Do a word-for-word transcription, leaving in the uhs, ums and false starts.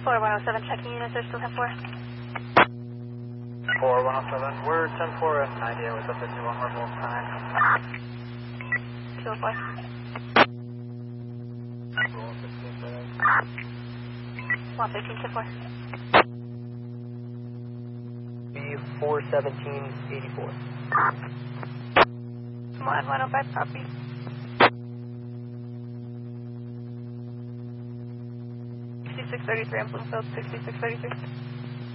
four one oh seven, checking units are still ten four. four one oh seven, we're ten four and ninety, with up fifty-one level time. two oh four. one fifteen, ten four. B four seventeen eighty-four. one one oh five, copy. sixty-six thirty-three, I'm Bloomfield, sixty-six thirty-three.